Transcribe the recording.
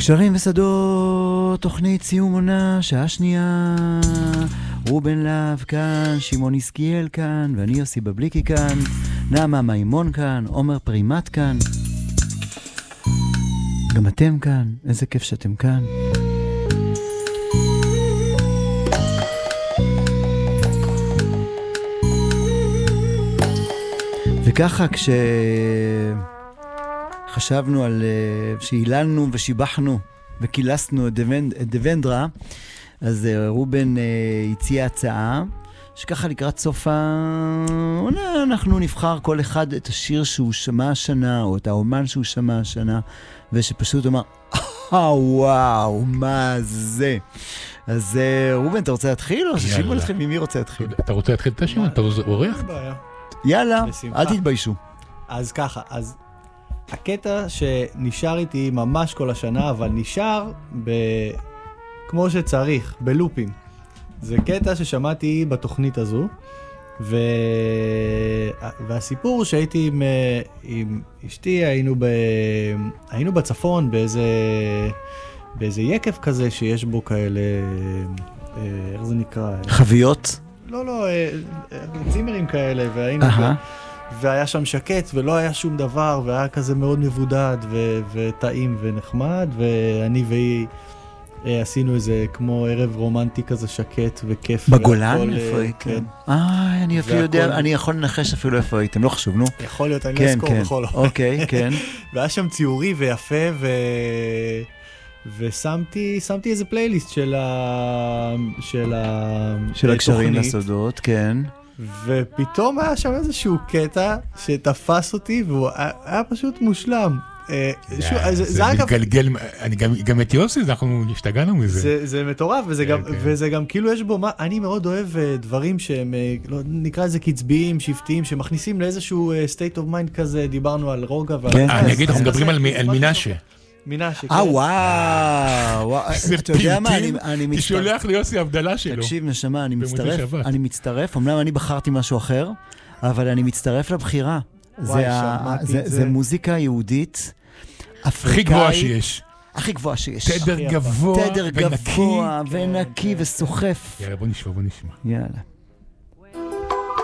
קשרים ושדות, תוכנית סיום עונה, שעה שנייה. רובן להב כאן, שמעון יסקיאל כאן, ואני יוסי בבליקי כאן, נעמה מימון כאן, עומר פרימט כאן. גם אתם כאן, איזה כיף שאתם כאן. וככה כשחשבנו על שהיללנו ושיבחנו וקילסנו את דבנדרה, אז רובן הציע הצעה שככה לקראת סוף העונה אנחנו נבחר כל אחד את השיר שהוא שמע השנה או את האומן שהוא שמע השנה, ושפשוט אמר וואו מה זה. אז רובן, אתה רוצה להתחיל או ששימו לכם ממי רוצה להתחיל? אתה רוצה להתחיל את השם? אתה אורח? יאללה, אל תתביישו. אז ככה, אז הקטע שנשאר איתי ממש כל השנה, אבל נשאר כמו שצריך, בלופים. זה קטע ששמעתי בתוכנית הזו, והסיפור שהייתי עם אשתי, היינו בצפון באיזה יקף כזה שיש בו כאלה, איך זה נקרא? חביות? לא, צימרים כאלה, והיה שם שקט ולא היה שום דבר, והיה כזה מאוד מבודד וטעים ונחמד, ואני והיא עשינו איזה כמו ערב רומנטי כזה שקט וכיף. בגולן? איפה הייתם? אני אפילו יודע, אני יכול לנחש אפילו איפה הייתם, לא חשוב, נו. יכול להיות, אני אזכור בכל אופן. אוקיי, כן. והיה שם ציורי ויפה, ושמתי איזה פלייליסט של הקשרים לסודות, כן. ופתאום היה שם איזשהו קטע שתפס אותי, והוא היה פשוט מושלם. זה מתגלגל, גם את יוסי, אנחנו השתגענו מזה. זה מטורף, וזה גם כאילו יש בו, אני מאוד אוהב דברים שהם, נקרא איזה קצביים, שבטיים, שמכניסים לאיזשהו state of mind כזה, דיברנו על רוגע. אני אגיד, אנחנו מדברים על מנשה. וואו, אתה יודע מה, אני שולח ליוסי הבדלה שלו. תקשיב נשמה, אני מצטרף, אמנם אני בחרתי משהו אחר, אבל אני מצטרף לבחירה. זה מוזיקה יהודית, הכי גבוהה שיש. הכי גבוהה שיש. תדר גבוה ונקי וסוחף. יאללה, בוא נשמע. יאללה.